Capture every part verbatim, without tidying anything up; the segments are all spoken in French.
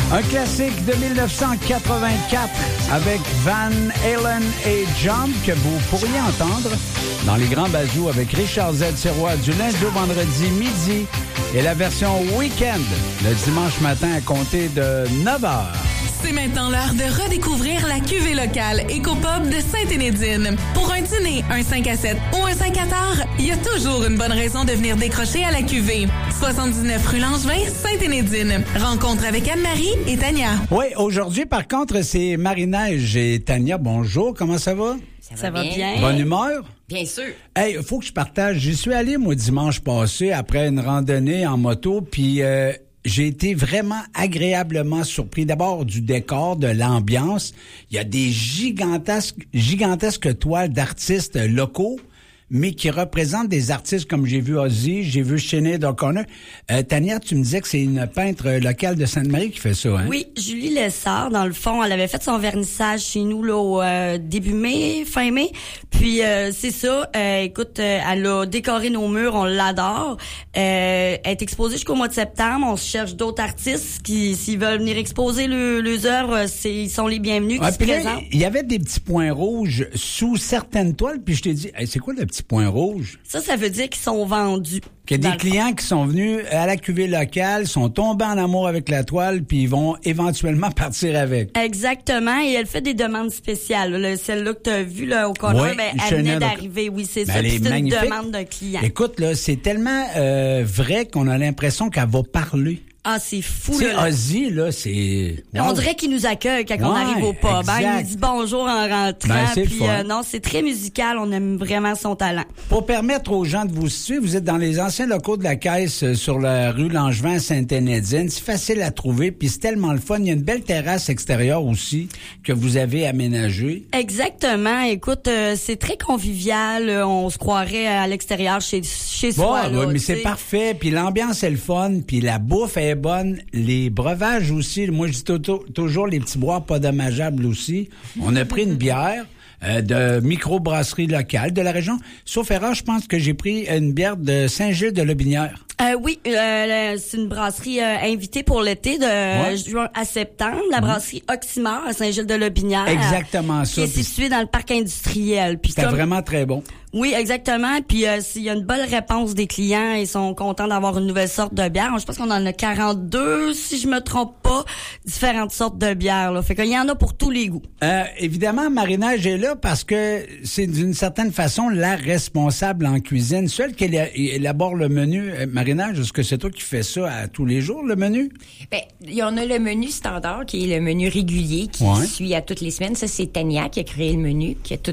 Un classique de dix-neuf cent quatre-vingt-quatre avec Van Halen et Jump que vous pourriez entendre dans les grands bazous avec Richard Z. Sirois du lundi au vendredi midi et la version week-end le dimanche matin à compter de neuf heures. C'est maintenant l'heure de redécouvrir la cuvée locale Éco-Pub de Sainte-Énédine. Pour un dîner, un cinq à sept ou un cinq à tard, il y a toujours une bonne raison de venir décrocher à la cuvée. soixante-dix-neuf rue Langevin, Sainte-Énédine. Rencontre avec Anne-Marie et Tania. Oui, aujourd'hui, par contre, c'est Marie-Neige et Tania. Bonjour, comment ça va? Ça, Ça va va bien. bien. Bonne humeur? Bien sûr. Hey, il faut que je partage. J'y suis allé, moi, dimanche passé, après une randonnée en moto, puis... Euh, j'ai été vraiment agréablement surpris. D'abord, du décor, de l'ambiance. Il y a des gigantesques, gigantesques toiles d'artistes locaux, mais qui représentent des artistes comme j'ai vu Ozzy, j'ai vu Sinéad O'Connor. Euh, Tania, tu me disais que c'est une peintre locale de Sainte-Marie qui fait ça, hein? Oui, Julie Lessard, dans le fond, elle avait fait son vernissage chez nous là au euh, début mai, fin mai. Puis euh, c'est ça, euh, écoute, euh, elle a décoré nos murs, on l'adore. Euh, elle est exposée jusqu'au mois de septembre. On cherche d'autres artistes qui, s'ils veulent venir exposer le, leurs œuvres, c'est, ils sont les bienvenus qui Ah, se puis là, présentent. il y avait des petits points rouges sous certaines toiles, puis je t'ai dit, hey, c'est quoi le petit point rouge? Ça, ça veut dire qu'ils sont vendus. Qu'il y Dans a le des clients qui sont venus à la cuvée locale, sont tombés en amour avec la toile, puis ils vont éventuellement partir avec. Exactement, et elle fait des demandes spéciales. Là, celle-là que tu as vue là, au corner, Oui, ben, elle Chanel venait au- d'arriver, oui, c'est Ben, ça. elle Puis est c'est une magnifique. demande d'un client. Écoute, là, c'est tellement euh, vrai qu'on a l'impression qu'elle va parler. Ah, c'est fou, Tu sais, là. Ozzy, là, c'est... On Wow. dirait qu'il nous accueille quand on Ouais, arrive au pub. Hein? Il exact. nous dit bonjour en rentrant. Ben, c'est le puis fun. euh, non, c'est très musical. On aime vraiment son talent. Pour permettre aux gens de vous situer, vous êtes dans les anciens locaux de la Caisse euh, sur la rue Langevin à Sainte-Énédine. C'est facile à trouver, puis c'est tellement le fun. Il y a une belle terrasse extérieure aussi que vous avez aménagée. Exactement. Écoute, euh, c'est très convivial. Euh, On se croirait à l'extérieur chez chez Bon, soi. là, ouais, mais tu c'est sais. parfait. Puis l'ambiance est le fun, puis la bouffe est bonne. Les breuvages aussi. Moi, je dis tou- tou- toujours les petits boires pas dommageables aussi. On a pris une bière euh, de microbrasserie locale de la région. Sauf erreur, je pense que j'ai pris une bière de Saint-Gilles-de-Lotbinière. Euh, oui, euh, le- c'est une brasserie euh, invitée pour l'été de Ouais. juin à septembre. La brasserie Oxymore à Saint-Gilles-de-Lotbinière. Exactement ça. Qui est Puis située dans le parc industriel. Puis c'était comme- vraiment très bon. Oui, exactement. Puis euh, s'il y a une bonne réponse des clients, ils sont contents d'avoir une nouvelle sorte de bière. Je pense qu'on en a quarante-deux, si je me trompe pas, différentes sortes de bières. Là. Fait qu'il y en a pour tous les goûts. Euh, évidemment, Marie-Neige est là parce que c'est d'une certaine façon la responsable en cuisine. Celle qui éla- élabore le menu. Euh, Marie-Neige, est-ce que c'est toi qui fais ça à tous les jours, le menu? Ben, il y en a le menu standard, qui est le menu régulier, qui Ouais. suit à toutes les semaines. Ça, c'est Tania qui a créé le menu, qui a tout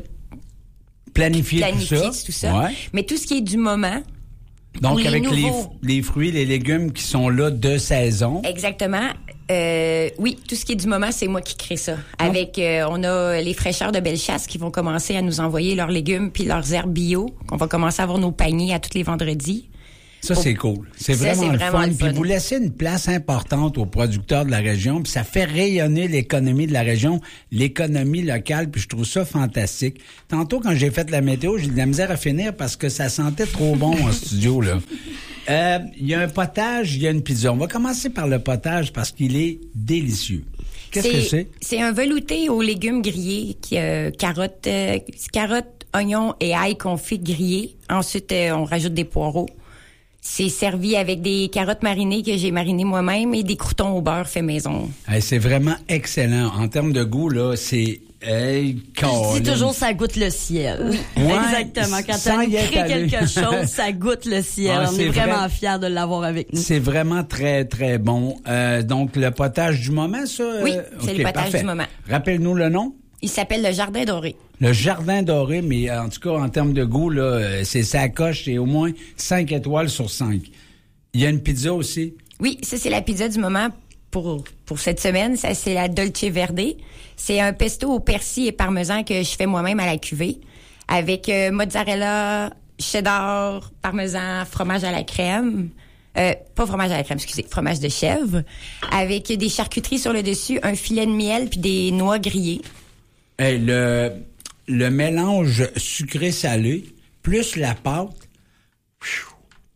Planifier planifié, tout ça. tout ça. Ouais. Mais tout ce qui est du moment, Donc, les avec les, nouveaux- les fruits, les légumes qui sont là de saison. exactement. Euh, oui, tout ce qui est du moment, c'est moi qui crée ça. Avec, euh, on a les fraîcheurs de Bellechasse qui vont commencer à nous envoyer leurs légumes puis leurs herbes bio. Qu'on va commencer à avoir nos paniers à tous les vendredis. Ça, c'est cool. C'est Ça, vraiment, c'est le vraiment fun. le Puis fun. vous laissez une place importante aux producteurs de la région, puis ça fait rayonner l'économie de la région, l'économie locale, puis je trouve ça fantastique. Tantôt, quand j'ai fait la météo, j'ai eu de la misère à finir parce que ça sentait trop bon en studio, là. Euh, Il y a un potage, il y a une pizza. On va commencer par le potage parce qu'il est délicieux. Qu'est-ce que c'est? C'est un velouté aux légumes grillés, qui, euh, carottes, euh, carottes, oignons et ail confit grillés. Ensuite, euh, on rajoute des poireaux. C'est servi avec des carottes marinées que j'ai marinées moi-même et des croûtons au beurre fait maison. Hey, c'est vraiment excellent. En termes de goût, là, c'est... Hey, Je dis Colin. toujours, ça goûte le ciel. Ouais, Exactement. Quand sans tu y être crée allé. quelque chose, ça goûte le ciel. Ah, On c'est est vraiment vrai. fiers de l'avoir avec nous. C'est vraiment très, très bon. Euh, donc, le potage du moment, ça? Oui, euh, c'est ok, le potage parfait. du moment. Rappelle-nous le nom. Il s'appelle le Jardin Doré. Le Jardin Doré, mais en tout cas, en termes de goût, là, euh, c'est sa coche, c'est au moins cinq étoiles sur cinq. Il y a une pizza aussi. Oui, ça, c'est la pizza du moment pour, pour cette semaine. Ça, c'est la Dolce Verde. C'est un pesto au persil et parmesan que je fais moi-même à la cuvée. Avec euh, mozzarella, cheddar, parmesan, fromage à la crème. Euh, pas fromage à la crème, excusez, fromage de chèvre. Avec des charcuteries sur le dessus, un filet de miel puis des noix grillées. Hey, le, le mélange sucré-salé, plus la pâte,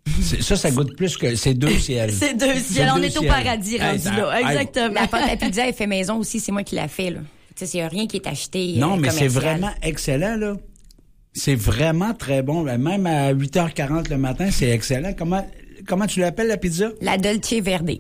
C'est, ça, ça goûte plus que... C'est deux ciels. C'est deux ciels. C'est On deux est au ciels. paradis rendu Hey, là. hey, Exactement. La pâte à pizza est fait maison aussi, c'est moi qui l'a fait, là. Tu sais, c'est rien qui est acheté. Non, euh, mais c'est commercial. vraiment excellent, là. C'est vraiment très bon. Même à huit heures quarante le matin, c'est excellent. Comment, comment tu l'appelles, la pizza? La Dolce Verde.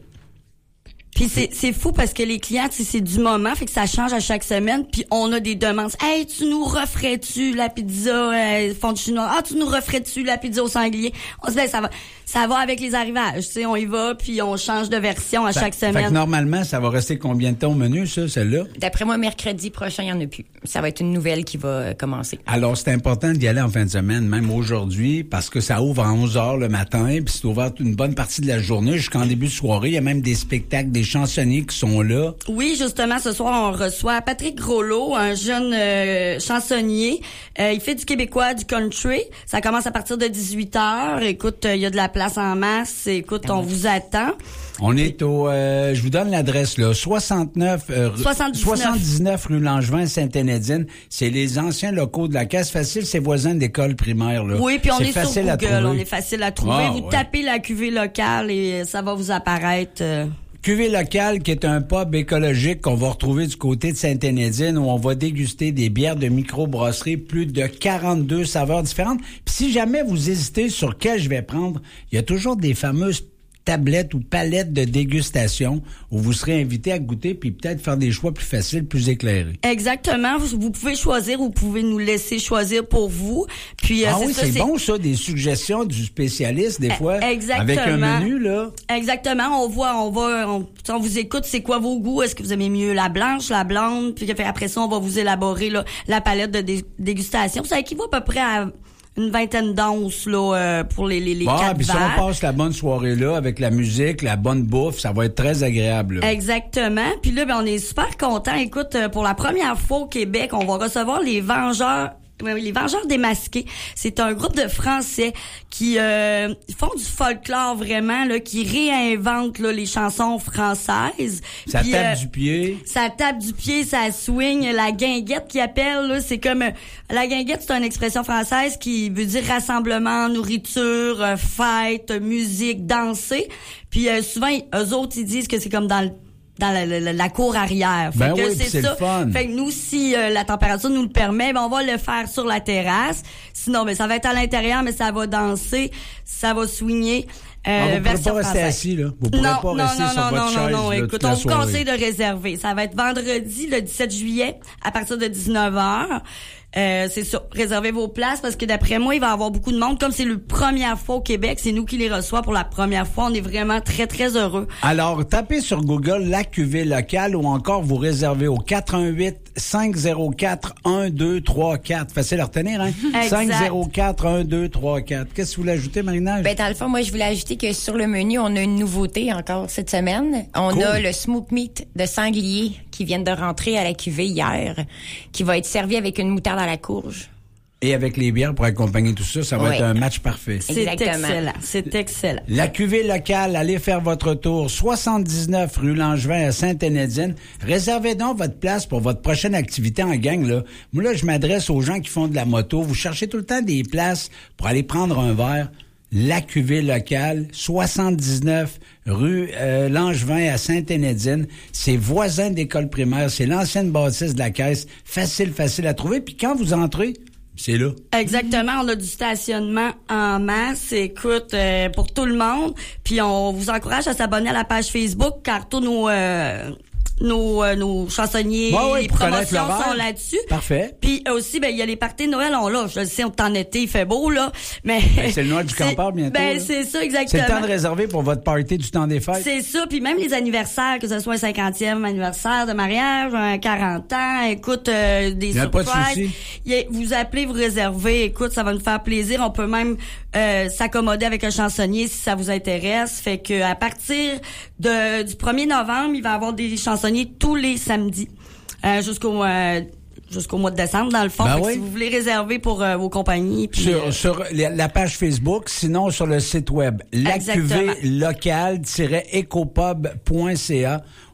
Puis c'est c'est fou parce que les clients, tu sais, c'est du moment, fait que ça change à chaque semaine. Puis on a des demandes. Hey, tu nous referais-tu la pizza euh, fondue chinoise? Ah, tu nous referais-tu la pizza au sanglier? On se dit, ben, ça va, ça va avec les arrivages. Tu sais, on y va, puis on change de version à Fait- chaque Fait que semaine. normalement, ça va rester combien de temps au menu, ça, celle-là? D'après moi, mercredi prochain, il n'y en a plus. Ça va être une nouvelle qui va euh, commencer. Alors, c'est important d'y aller en fin de semaine, même aujourd'hui, parce que ça ouvre à onze heures le matin, puis c'est ouvert une bonne partie de la journée jusqu'en début de soirée. Il y a même des spectacles, des chansonniers qui sont là. Oui, justement, ce soir, on reçoit Patrick Groslo, un jeune euh, chansonnier. Euh, il fait du québécois, du country. Ça commence à partir de dix-huit heures. Écoute, euh, il y a de la place en masse. Écoute, on vous attend. On est au... euh, je vous donne l'adresse, là. soixante-neuf... euh, soixante-dix-neuf. soixante-dix-neuf rue Langevin, Sainte-Énédine. C'est les anciens locaux de la Caisse Facile. C'est voisin d'école primaire, là. Oui, puis on C'est est, sur facile à Google. trouver. On est facile à trouver. Ah, vous ouais. tapez la cuvée locale et ça va vous apparaître... euh, Cuvée locale, qui est un pub écologique qu'on va retrouver du côté de Sainte-Énédine, où on va déguster des bières de microbrasserie, plus de quarante-deux saveurs différentes. Puis si jamais vous hésitez sur quelle je vais prendre, il y a toujours des fameuses tablettes ou palettes de dégustation où vous serez invité à goûter puis peut-être faire des choix plus faciles, plus éclairés. Exactement. Vous, vous pouvez choisir ou vous pouvez nous laisser choisir pour vous. Puis, euh, Ah c'est oui, ça, c'est bon ça, des suggestions du spécialiste des fois. Exactement. Avec un menu, là. Exactement. On voit, on va, on, on vous écoute. C'est quoi vos goûts? Est-ce que vous aimez mieux la blanche, la blonde? Puis après ça, on va vous élaborer là, la palette de dé- dégustation. Ça équivaut à peu près à une vingtaine d'onces là euh, pour les les, les Ah, quatre puis si verres. on passe la bonne soirée là avec la musique, la bonne bouffe, ça va être très agréable. là. Exactement. Puis là, ben, on est super contents. Écoute, euh, pour la première fois au Québec, on va recevoir les Vengeurs. Oui, les Vengeurs démasqués. C'est un groupe de Français qui euh, font du folklore vraiment, là, qui réinventent là, les chansons françaises. Ça Puis, tape euh, du pied. Ça tape du pied, ça swing. La guinguette qui appelle, là, c'est comme... euh, la guinguette, c'est une expression française qui veut dire rassemblement, nourriture, euh, fête, musique, danser. Puis euh, souvent, eux autres, ils disent que c'est comme dans le dans la, la, la cour arrière. Fait Ben que oui, puis c'est ça. le fun. Fait que nous, si euh, la température nous le permet, ben on va le faire sur la terrasse. Sinon, ben ça va être à l'intérieur, mais ça va danser, ça va swinger. Euh, Ah, vous pourrez version pas rester française. assis, là. Vous pourrez non, pas non, rester non, sur non, votre non, chaise, non, non. là, Écoute, toute la on vous soirée. conseille de réserver. Ça va être vendredi, le dix-sept juillet, à partir de dix-neuf heures. Euh, c'est ça. Réservez vos places parce que d'après moi, il va y avoir beaucoup de monde. Comme c'est la première fois au Québec, c'est nous qui les reçoit pour la première fois. On est vraiment très, très heureux. Alors, tapez sur Google la cuvée locale ou encore vous réservez au quatre un huit, cinq zéro quatre, un deux trois quatre. Facile à retenir, hein? Exact. cinq zéro quatre, un deux trois quatre. Qu'est-ce que vous voulez ajouter, Marie-Nage? Ben, dans le fond, moi, je voulais ajouter que sur le menu, on a une nouveauté encore cette semaine. On Cool. a le smoke meat de sanglier qui vient de rentrer à la cuvée hier, qui va être servi avec une moutarde à la courge. Et avec les bières pour accompagner tout ça, ça va Oui. être un match parfait. C'est Exactement. excellent. C'est excellent. La cuvée locale, allez faire votre tour. soixante-dix-neuf rue Langevin à Sainte-Énédine. Réservez donc votre place pour votre prochaine activité en gang, là. Moi, là, je m'adresse aux gens qui font de la moto. Vous cherchez tout le temps des places pour aller prendre un verre. La cuvée locale, soixante-dix-neuf rue euh, Langevin à Sainte-Énédine. C'est voisin d'école primaire. C'est l'ancienne bâtisse de la Caisse. Facile, facile à trouver. Puis quand vous entrez, c'est là. Exactement, on a du stationnement en masse, écoute, euh, pour tout le monde. Puis on vous encourage à s'abonner à la page Facebook car tous nos euh, nos euh, nos chansonniers, Ouais, ouais, les pour connaître promotions l'horaire. sont là-dessus. Puis Puis aussi, ben il y a les parties de Noël, on là, je le sais, on est en été, il fait beau là, mais Ben, c'est le Noël du c'est- campeur bientôt, Ben là. c'est ça C'est exactement. le temps de réserver pour votre party du temps des fêtes. C'est ça, puis même les anniversaires, que ce soit un cinquantième anniversaire de mariage, un quarante ans, écoute, euh, des Y a pas de surprises. souci. Y a- vous appelez, vous réservez, écoute, ça va nous faire plaisir. On peut même euh, s'accommoder avec un chansonnier si ça vous intéresse. Fait que à partir de, du premier novembre, il va y avoir des chansonniers tous les samedis euh, jusqu'au euh, jusqu'au mois de décembre, dans le fond. Ben Fait que oui. si vous voulez réserver pour euh, vos compagnies. Puis, Sur, euh, sur la, la page Facebook, sinon sur le site web la Exactement. cuvée locale-ecopub point c a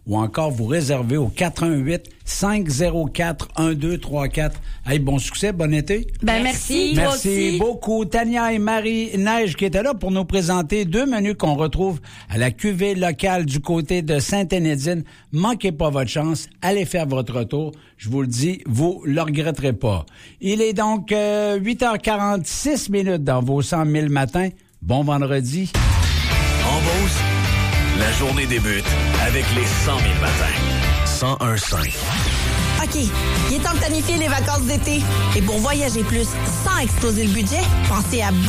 ou encore vous réserver au quatre un huit, cinq zéro quatre, un deux trois quatre. Hey, bon succès, bon été. Ben merci. Merci, toi merci aussi. beaucoup. Tania et Marie-Neige qui étaient là pour nous présenter deux menus qu'on retrouve à la cuvée locale du côté de Sainte-Énédine. Manquez pas votre chance. Allez faire votre tour. Je vous le dis, vous le regretterez pas. Il est donc euh, huit heures quarante-six minutes dans vos cent mille matins. Bon vendredi. En Beauce, la journée débute avec les cent mille matins. cent un cinq. OK, il est temps de planifier les vacances d'été. Et pour voyager plus sans exploser le budget, pensez à